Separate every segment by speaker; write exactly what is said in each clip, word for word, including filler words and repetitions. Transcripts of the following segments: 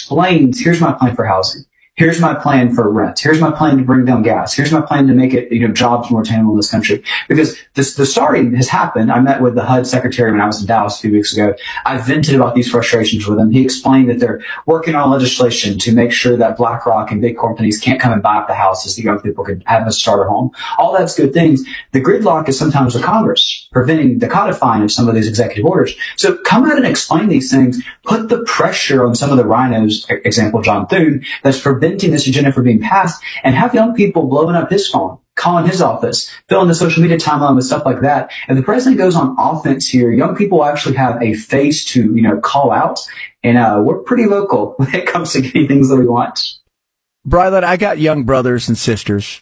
Speaker 1: explains, here's my plan for housing. Here's my plan for rent. Here's my plan to bring down gas. Here's my plan to make it, you know, jobs more attainable in this country. Because this, the starting has happened. I met with the H U D secretary when I was in Dallas a few weeks ago. I vented about these frustrations with him. He explained that they're working on legislation to make sure that BlackRock and big companies can't come and buy up the houses. The young people can have a starter home. All that's good things. The gridlock is sometimes with Congress, preventing the codifying of some of these executive orders. So come out and explain these things. Put the pressure on some of the rhinos, example John Thune, that's preventing this agenda from being passed, and have young people blowing up his phone, calling his office, filling the social media timeline with stuff like that. If the president goes on offense here, young people actually have a face to, you know, call out, and uh, we're pretty vocal when it comes to getting things that we want.
Speaker 2: Brylan, I got young brothers and sisters.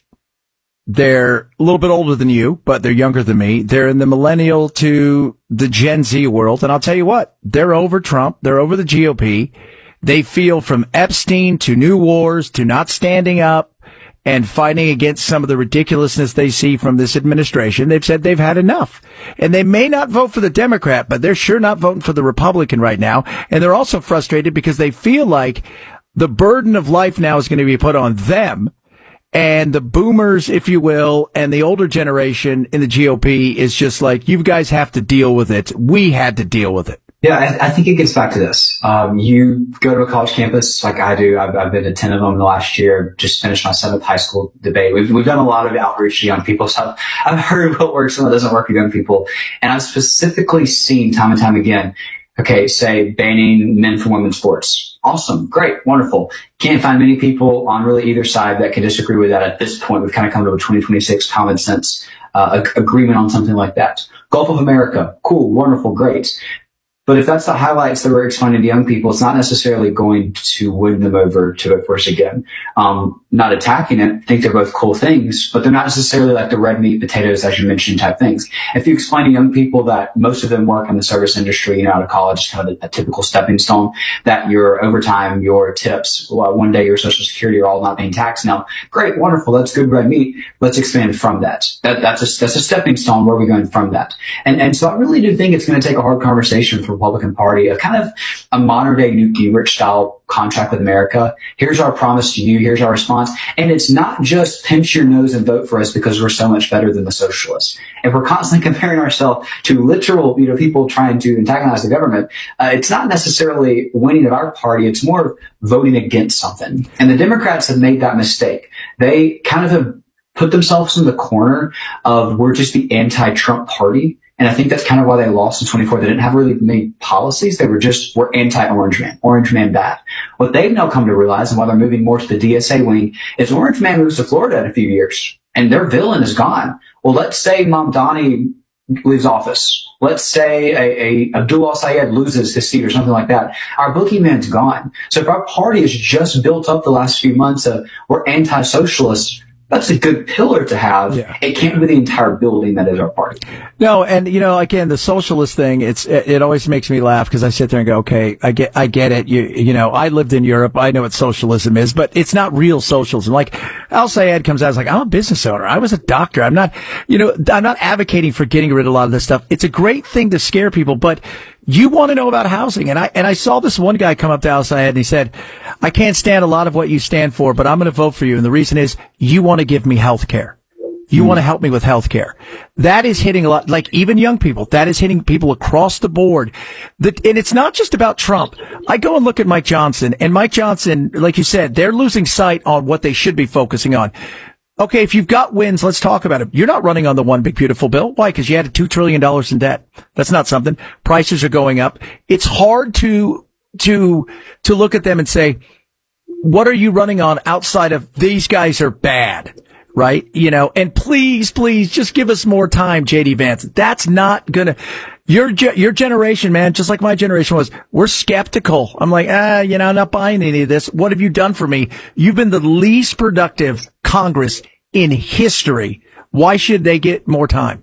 Speaker 2: They're a little bit older than you, but they're younger than me. They're in the millennial to the Gen Z world, and I'll tell you what, they're over Trump. They're over the G O P. They feel from Epstein to new wars to not standing up and fighting against some of the ridiculousness they see from this administration. They've said they've had enough. And they may not vote for the Democrat, but they're sure not voting for the Republican right now. And they're also frustrated because they feel like the burden of life now is going to be put on them. And the boomers, if you will, and the older generation in the G O P is just like, you guys have to deal with it. We had to deal with it.
Speaker 1: Yeah, I, I think it gets back to this. Um, you go to a college campus like I do. I've, I've been to ten of them in the last year. Just finished my seventh high school debate. We've, we've done a lot of outreach to young people. So I've, I've heard what works and what doesn't work with young people. And I've specifically seen time and time again, okay, say banning men from women's sports. Awesome. Great. Wonderful. Can't find many people on really either side that can disagree with that at this point. We've kind of come to a twenty twenty-six common sense uh, ag- agreement on something like that. Gulf of America. Cool. Wonderful. Great. But if that's the highlights that we're explaining to young people, it's not necessarily going to win them over to vote for us again. Um, not attacking it. I think they're both cool things, but they're not necessarily like the red meat potatoes, as you mentioned, type things. If you explain to young people that most of them work in the service industry, you know, out of college, kind of a, a typical stepping stone, that your overtime, your tips, well, one day your Social Security are all not being taxed now. Great, wonderful. That's good red meat. Let's expand from that. That that's a that's a stepping stone. Where are we going from that? And and so I really do think it's going to take a hard conversation for the Republican Party, a kind of a modern day Newt Gingrich style contract with America. Here's our promise to you. Here's our response. And it's not just pinch your nose and vote for us because we're so much better than the socialists. If we're constantly comparing ourselves to literal, you know, people trying to antagonize the government, uh, it's not necessarily winning of our party. It's more voting against something. And the Democrats have made that mistake. They kind of have put themselves in the corner of we're just the anti-Trump party. And I think that's kind of why they lost in twenty-four. They didn't have really made policies. They were just, we're anti-Orange Man. Orange Man bad. What they've now come to realize, and why they're moving more to the D S A wing, is Orange Man moves to Florida in a few years, and their villain is gone. Well, let's say Mamdani leaves office. Let's say a, a Abdul al-Sayed loses his seat or something like that. Our boogeyman's gone. So if our party has just built up the last few months of we're anti-socialists, that's a good pillar to have. Yeah. It can't be the entire building that is our party.
Speaker 2: No, and you know, again, the socialist thing, it's, it, it always makes me laugh because I sit there and go, okay, I get, I get it. You, you know, I lived in Europe. I know what socialism is, but it's not real socialism. Like al-Sayed comes out, it's like, I'm a business owner. I was a doctor. I'm not, you know, I'm not advocating for getting rid of a lot of this stuff. It's a great thing to scare people, but you want to know about housing. And I, and I saw this one guy come up to al-Sayed and he said, I can't stand a lot of what you stand for, but I'm going to vote for you. And the reason is you want to give me health care. You mm. want to help me with health care. That is hitting a lot, like even young people, that is hitting people across the board. That, and it's not just about Trump. I go and look at Mike Johnson, and Mike Johnson, like you said, they're losing sight on what they should be focusing on. Okay, if you've got wins, let's talk about it. You're not running on the one big beautiful bill. Why? Because you had two trillion dollars in debt. That's not something. Prices are going up. It's hard to, to, to look at them and say, what are you running on outside of these guys are bad, right? You know, and please, please just give us more time, J D Vance. That's not gonna, your, your generation, man, just like my generation was, we're skeptical. I'm like, ah, you know, I'm not buying any of this. What have you done for me? You've been the least productive Congress in history. Why should they get more time?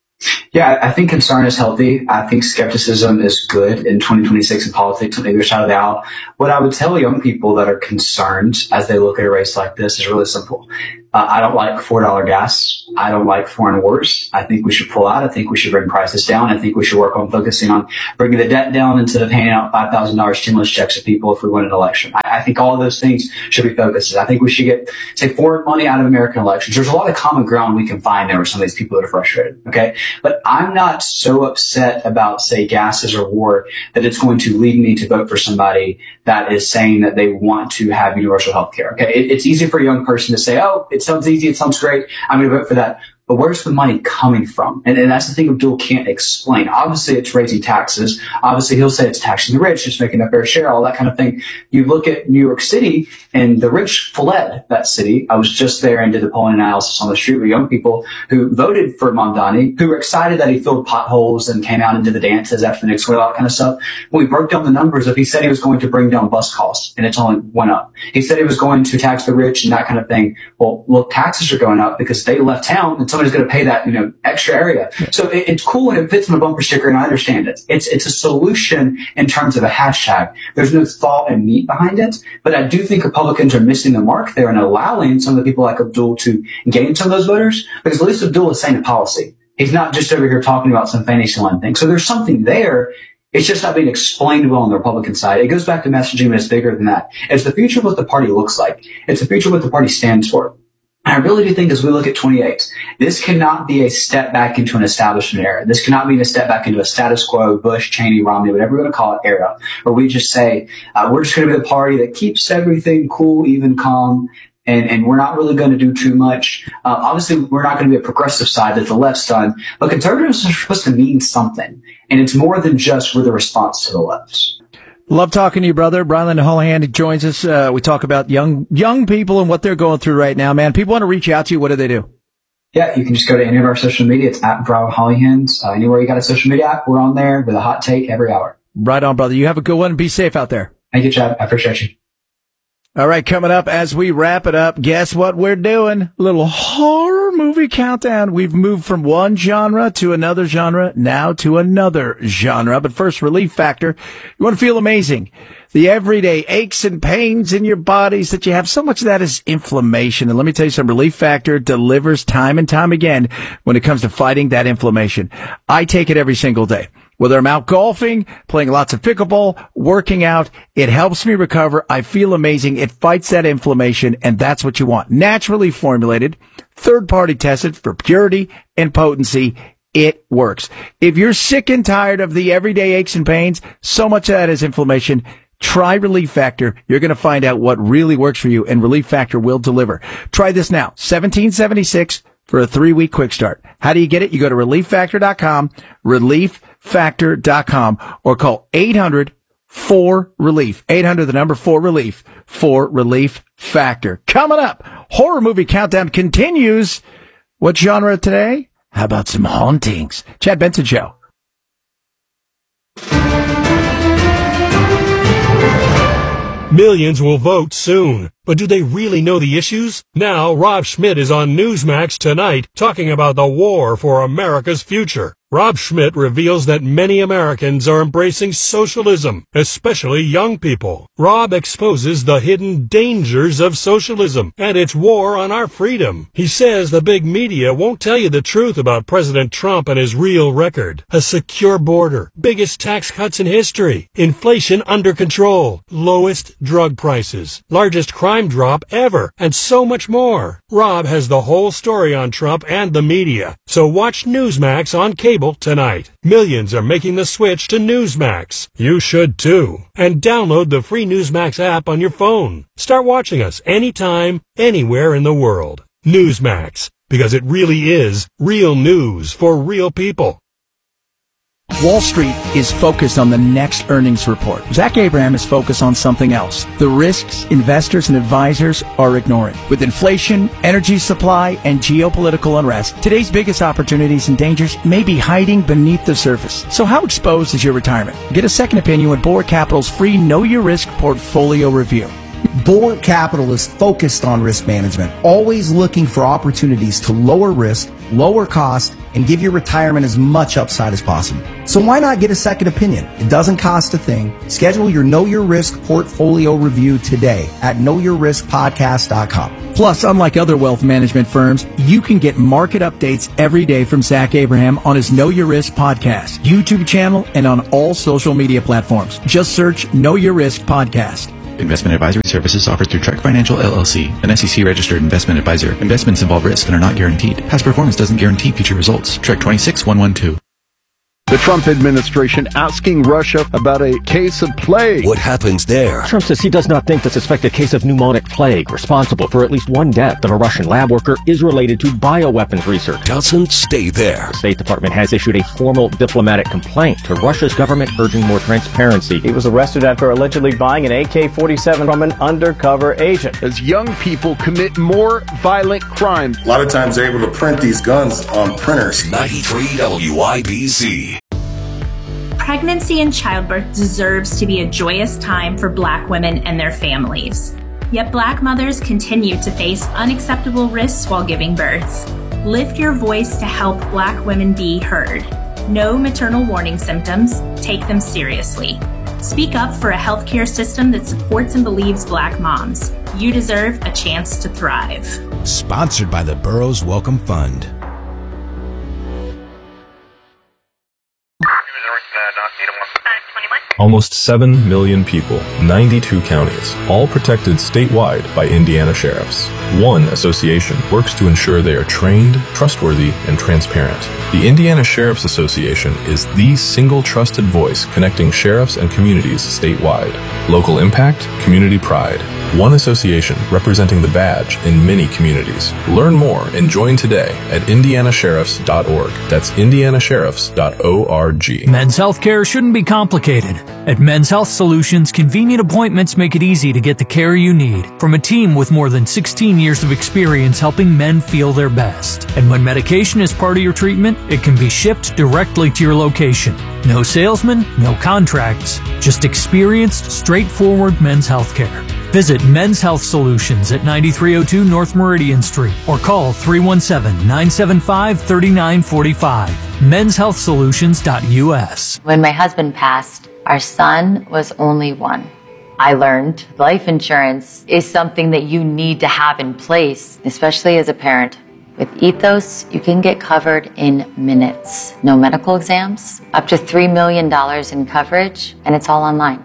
Speaker 1: Yeah, I think concern is healthy. I think skepticism is good in twenty twenty-six in politics on either side of the aisle. What I would tell young people that are concerned as they look at a race like this is really simple. Uh, I don't like four dollar gas. I don't like foreign wars. I think we should pull out. I think we should bring prices down. I think we should work on focusing on bringing the debt down instead of handing out five thousand dollars stimulus checks to people if we win an election. I, I, I think all of those things should be focuses. I think we should get, say, foreign money out of American elections. There's a lot of common ground we can find there with some of these people that are frustrated. Okay. But I'm not so upset about, say, gases or war that it's going to lead me to vote for somebody that is saying that they want to have universal health care. Okay. It, it's easy for a young person to say, oh, it sounds easy. It sounds great. I'm going to vote for that. But where's the money coming from? And, and that's the thing Abdul can't explain. Obviously, it's raising taxes. Obviously, he'll say it's taxing the rich, just making a fair share, all that kind of thing. You look at New York City, and the rich fled that city. I was just there and did the polling analysis on the street with young people who voted for Mamdani, who were excited that he filled potholes and came out and did the dances after the Knicks win, all that kind of stuff. When we broke down the numbers of, he said he was going to bring down bus costs, and it's only went up. He said he was going to tax the rich and that kind of thing. Well, look, taxes are going up because they left town, and somebody's going to pay that, you know, extra area. So it, it's cool and it fits in a bumper sticker, and I understand it. It's it's a solution in terms of a hashtag. There's no thought and meat behind it, but I do think Republicans are missing the mark there and allowing some of the people like Abdul to gain some of those voters, because at least Abdul is saying a policy. He's not just over here talking about some fantasy land thing. So there's something there. It's just not being explained well on the Republican side. It goes back to messaging, but it's bigger than that. It's the future of what the party looks like. It's the future of what the party stands for. I really do think as we look at twenty-eight, this cannot be a step back into an establishment era. This cannot be a step back into a status quo, Bush, Cheney, Romney, whatever we're going to call it, era, where we just say, uh, we're just going to be the party that keeps everything cool, even, calm, and, and we're not really going to do too much. Uh, obviously, we're not going to be a progressive side that the left's done, but conservatives are supposed to mean something. And it's more than just we're the response to the left.
Speaker 2: Love talking to you, brother. Brian Holohan joins us. Uh, we talk about young young people and what they're going through right now, man. People want to reach out to you. What do they do?
Speaker 1: Yeah, you can just go to any of our social media. It's at Brian Holohan. Uh, anywhere you got a social media app, we're on there with a hot take every hour.
Speaker 2: Right on, brother. You have a good one. Be safe out there.
Speaker 1: Thank you, Chad. I appreciate you.
Speaker 2: All right, coming up as we wrap it up, guess what we're doing? A little horror movie countdown. We've moved from one genre to another genre, now to another genre. But first, Relief Factor. You want to feel amazing. The everyday aches and pains in your bodies that you have, so much of that is inflammation. And let me tell you something, Relief Factor delivers time and time again when it comes to fighting that inflammation. I take it every single day. Whether I'm out golfing, playing lots of pickleball, working out, it helps me recover. I feel amazing. It fights that inflammation, and that's what you want. Naturally formulated, third-party tested for purity and potency. It works. If you're sick and tired of the everyday aches and pains, so much of that is inflammation, try Relief Factor. You're going to find out what really works for you, and Relief Factor will deliver. Try this now. seventeen seventy-six for a three-week quick start. How do you get it? You go to relief factor dot com, relief factor dot com, or call eight hundred four relief. eight hundred, the number four relief, for Relief Factor. Coming up, horror movie countdown continues. What genre today? How about some hauntings? Chad Benson Show.
Speaker 3: Millions will vote soon, but do they really know the issues? Now, Rob Schmidt is on Newsmax tonight talking about the war for America's future. Rob Schmidt reveals that many Americans are embracing socialism, especially young people. Rob exposes the hidden dangers of socialism and its war on our freedom. He says the big media won't tell you the truth about President Trump and his real record. A secure border, biggest tax cuts in history, inflation under control, lowest drug prices, largest crime drop ever, and so much more. Rob has the whole story on Trump and the media, so watch Newsmax on cable tonight. Millions are making the switch to Newsmax. You should too. And download the free Newsmax app on your phone. Start watching us anytime, anywhere in the world. Newsmax, because it really is real news for real people.
Speaker 2: Wall Street is focused on the next earnings report. Zach Abraham is focused on something else. The risks investors and advisors are ignoring. With inflation, energy supply, and geopolitical unrest, today's biggest opportunities and dangers may be hiding beneath the surface. So how exposed is your retirement? Get a second opinion with Bohr Capital's free Know Your Risk portfolio review.
Speaker 4: Bohr Capital is focused on risk management, always looking for opportunities to lower risk, lower cost, and give your retirement as much upside as possible. So why not get a second opinion? It doesn't cost a thing. Schedule your Know Your Risk portfolio review today at know your risk podcast dot com.
Speaker 2: Plus, unlike other wealth management firms, you can get market updates every day from Zach Abraham on his Know Your Risk podcast, YouTube channel, and on all social media platforms. Just search Know Your Risk Podcast.
Speaker 5: Investment advisory services offered through Trek Financial L L C, an S E C-registered investment advisor. Investments involve risk and are not guaranteed. Past performance doesn't guarantee future results. Trek twenty-six one one two.
Speaker 6: The Trump administration asking Russia about a case of plague.
Speaker 7: What happens there?
Speaker 8: Trump says he does not think the suspected case of pneumonic plague, responsible for at least one death of a Russian lab worker, is related to bioweapons research.
Speaker 7: Doesn't stay there.
Speaker 8: The State Department has issued a formal diplomatic complaint to Russia's government urging more transparency.
Speaker 9: He was arrested after allegedly buying an A K forty-seven from an undercover agent.
Speaker 6: As young people commit more violent crimes.
Speaker 10: A lot of times they're able to print these guns on printers.
Speaker 7: ninety-three W I B C.
Speaker 11: Pregnancy and childbirth deserves to be a joyous time for Black women and their families. Yet Black mothers continue to face unacceptable risks while giving birth. Lift your voice to help Black women be heard. Know maternal warning symptoms, take them seriously. Speak up for a healthcare system that supports and believes Black moms. You deserve a chance to thrive.
Speaker 12: Sponsored by the Burroughs Welcome Fund.
Speaker 13: Almost seven million people, ninety-two counties, all protected statewide by Indiana sheriffs. One association works to ensure they are trained, trustworthy, and transparent. The Indiana Sheriff's Association is the single trusted voice connecting sheriffs and communities statewide. Local impact, community pride. One association representing the badge in many communities. Learn more and join today at indiana sheriffs dot org. That's indiana sheriffs dot org.
Speaker 14: Men's health care shouldn't be complicated. At Men's Health Solutions, convenient appointments make it easy to get the care you need from a team with more than sixteen years of experience helping men feel their best. And when medication is part of your treatment, it can be shipped directly to your location. No salesman, no contracts, just experienced, straightforward men's health care. Visit Men's Health Solutions at ninety-three oh two North Meridian Street or call three one seven, nine seven five, three nine four five. men's health solutions dot U S.
Speaker 15: When my husband passed, our son was only one. I learned life insurance is something that you need to have in place, especially as a parent. With Ethos, you can get covered in minutes. No medical exams, up to three million dollars in coverage, and it's all online.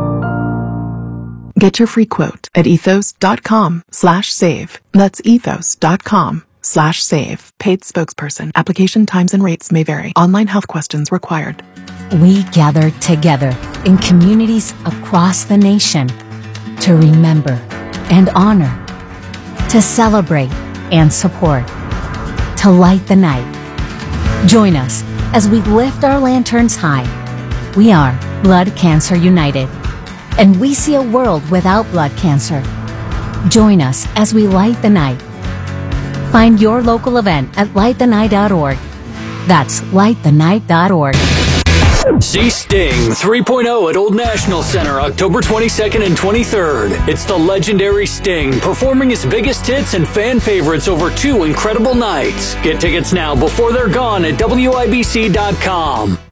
Speaker 16: Get your free quote at ethos.com slash save. That's ethos.com slash save. Paid spokesperson. Application times and rates may vary. Online health questions required.
Speaker 17: We gather together in communities across the nation to remember and honor, to celebrate and support, to light the night. Join us as we lift our lanterns high. We are Blood Cancer United, and we see a world without blood cancer. Join us as we light the night. Find your local event at light the night dot org. That's light the night dot org.
Speaker 14: See Sting three point oh at Old National Center October twenty-second and twenty-third. It's the legendary Sting performing his biggest hits and fan favorites over two incredible nights. Get tickets now before they're gone at W I B C dot com.